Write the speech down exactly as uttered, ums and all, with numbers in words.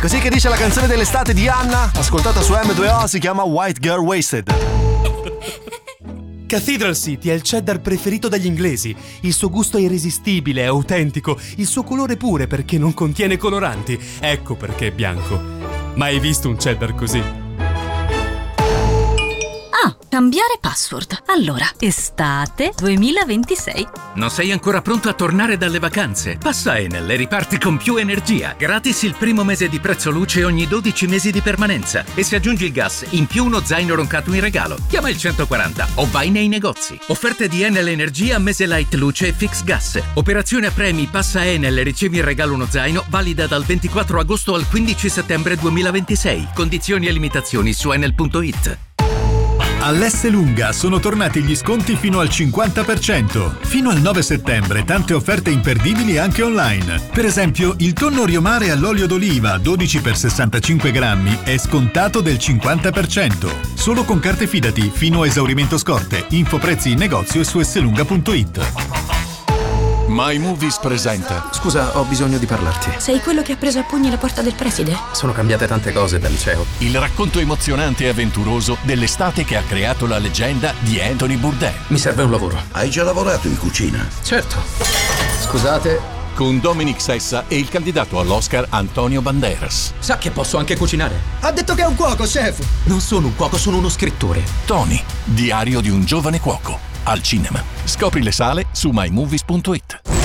così che dice la canzone dell'estate di Anna, ascoltata su M due O, si chiama White Girl Wasted. Cathedral City è il cheddar preferito dagli inglesi. Il suo gusto è irresistibile, è autentico, il suo colore pure perché non contiene coloranti. Ecco perché è bianco. Mai visto un cheddar così? Ah, cambiare password. Allora, estate duemilaventisei. Non sei ancora pronto a tornare dalle vacanze? Passa Enel e riparti con più energia. Gratis il primo mese di prezzo luce ogni dodici mesi di permanenza. E se aggiungi il gas, in più uno zaino roncato in regalo. Chiama il centoquaranta o vai nei negozi. Offerte di Enel Energia, mese light luce e fix gas. Operazione a premi, passa Enel e ricevi in regalo uno zaino, valida dal ventiquattro agosto al quindici settembre duemilaventisei. Condizioni e limitazioni su enel punto it. All'Esselunga sono tornati gli sconti fino al cinquanta per cento. Fino al nove settembre tante offerte imperdibili anche online. Per esempio, il tonno Riomare all'olio d'oliva dodici per sessantacinque grammi è scontato del cinquanta per cento. Solo con carte Fidati fino a esaurimento scorte. Info prezzi in negozio e su esselunga punto it. My Movies presenta. Scusa, ho bisogno di parlarti. Sei quello che ha preso a pugni la porta del preside? Sono cambiate tante cose dal liceo. Il racconto emozionante e avventuroso dell'estate che ha creato la leggenda di Anthony Bourdain. Mi serve un lavoro. Hai già lavorato in cucina? Certo. Scusate. Con Dominic Sessa e il candidato all'Oscar Antonio Banderas. Sa che posso anche cucinare? Ha detto che è un cuoco, chef. Non sono un cuoco, sono uno scrittore. Tony, diario di un giovane cuoco. Al cinema. Scopri le sale su my movies punto it.